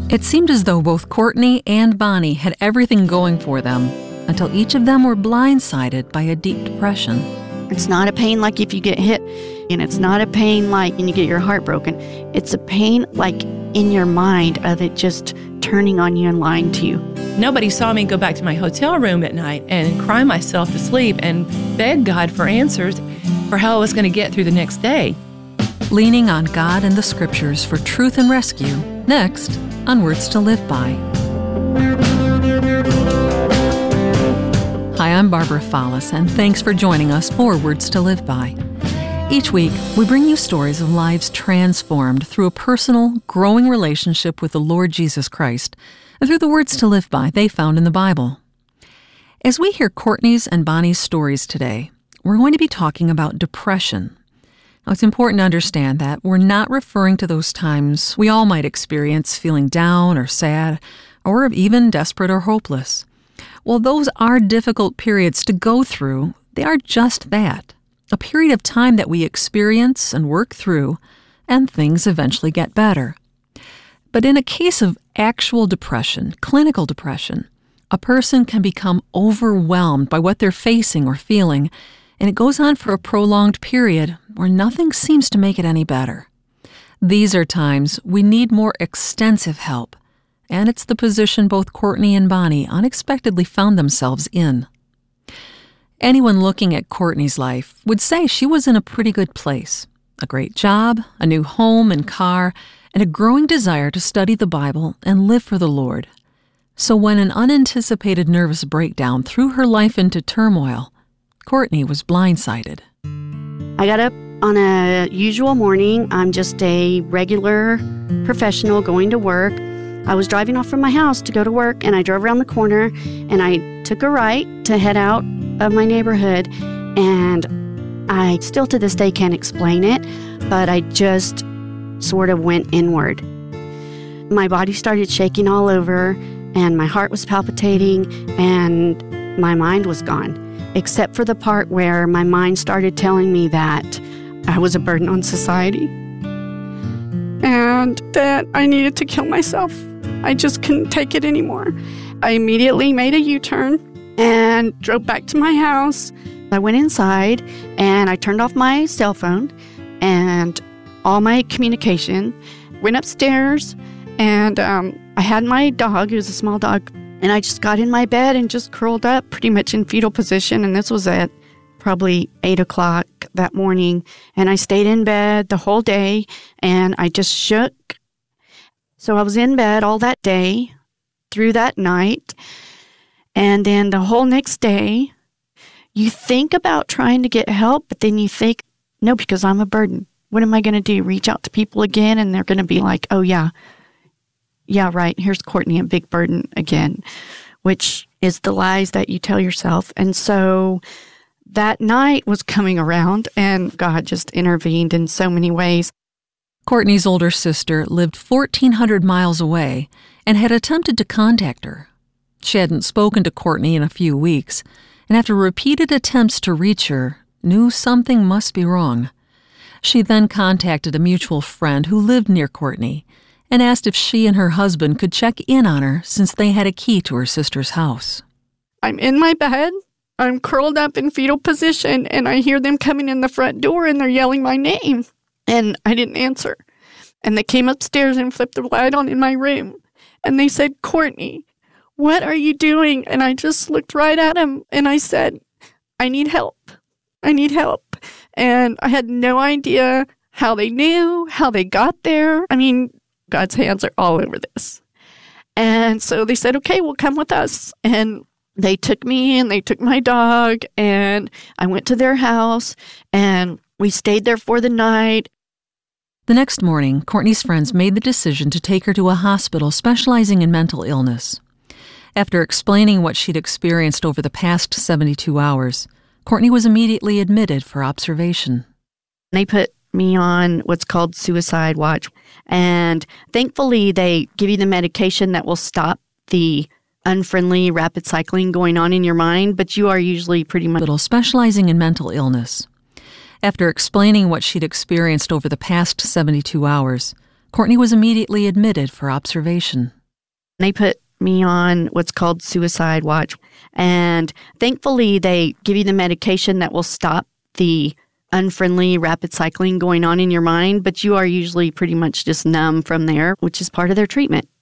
It seemed as though both Courtney and Bonnie had everything going for them until each of them were blindsided by a deep depression. It's not a pain like if you get hit, and it's not a pain like when you get your heart broken. It's a pain like in your mind of it just turning on you and lying to you. Nobody saw me go back to my hotel room at night and cry myself to sleep and beg God for answers for how I was going to get through the next day. Leaning on God and the Scriptures for truth and rescue, next on Words to Live By. Hi, I'm Barbara Follis, and thanks for joining us for Words to Live By. Each week, we bring you stories of lives transformed through a personal, growing relationship with the Lord Jesus Christ and through the words to live by they found in the Bible. As we hear Courtney's and Bonnie's stories today, we're going to be talking about depression. Now, it's important to understand that we're not referring to those times we all might experience feeling down or sad, or even desperate or hopeless. While those are difficult periods to go through, they are just that, a period of time that we experience and work through, and things eventually get better. But in a case of actual depression, clinical depression, a person can become overwhelmed by what they're facing or feeling, and it goes on for a prolonged period where nothing seems to make it any better. These are times we need more extensive help, and it's the position both Courtney and Bonnie unexpectedly found themselves in. Anyone looking at Courtney's life would say she was in a pretty good place. A great job, a new home and car, and a growing desire to study the Bible and live for the Lord. So when an unanticipated nervous breakdown threw her life into turmoil, Courtney was blindsided. I got up on a usual morning. I'm just a regular professional going to work. I was driving off from my house to go to work, and I drove around the corner, and I took a right to head out of my neighborhood, and I still to this day can't explain it, but I just sort of went inward. My body started shaking all over, and my heart was palpitating, and my mind was gone, except for the part where my mind started telling me that I was a burden on society and that I needed to kill myself. I just couldn't take it anymore. I immediately made a U-turn and drove back to my house. I went inside and I turned off my cell phone and all my communication, went upstairs, and I had my dog, it was a small dog, and I just got in my bed and just curled up pretty much in fetal position, and this was at probably 8 o'clock that morning, and I stayed in bed the whole day, and I just shook. So I was in bed all that day, through that night, and then the whole next day, you think about trying to get help, but then you think, no, because I'm a burden. What am I going to do? Reach out to people again, and they're going to be like, oh, yeah, right, here's Courtney, a big burden again, which is the lies that you tell yourself. And so that night was coming around, and God just intervened in so many ways. Courtney's older sister lived 1,400 miles away and had attempted to contact her. She hadn't spoken to Courtney in a few weeks, and after repeated attempts to reach her, knew something must be wrong. She then contacted a mutual friend who lived near Courtney and asked if she and her husband could check in on her since they had a key to her sister's house. I'm in my bed. I'm curled up in fetal position, and I hear them coming in the front door, and they're yelling my name. And I didn't answer. And they came upstairs and flipped the light on in my room. And they said, Courtney, what are you doing? And I just looked right at them, and I said, I need help. I need help. And I had no idea how they knew, how they got there. I mean, God's hands are all over this. And so they said, okay, well, come with us. And they took me and they took my dog, and I went to their house, and we stayed there for the night. The next morning, Courtney's friends made the decision to take her to a hospital specializing in mental illness. After explaining what she'd experienced over the past 72 hours, Courtney was immediately admitted for observation. They put me on what's called suicide watch, and thankfully they give you the medication that will stop the unfriendly rapid cycling going on in your mind, but you are usually pretty much specializing in mental illness. After explaining what she'd experienced over the past 72 hours, Courtney was immediately admitted for observation. They put me on what's called suicide watch. And thankfully, they give you the medication that will stop the unfriendly rapid cycling going on in your mind, but you are usually pretty much just numb from there, which is part of their treatment.